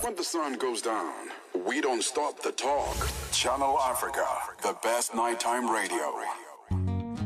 When the sun goes down, we don't stop the talk. Channel Africa, the best nighttime radio.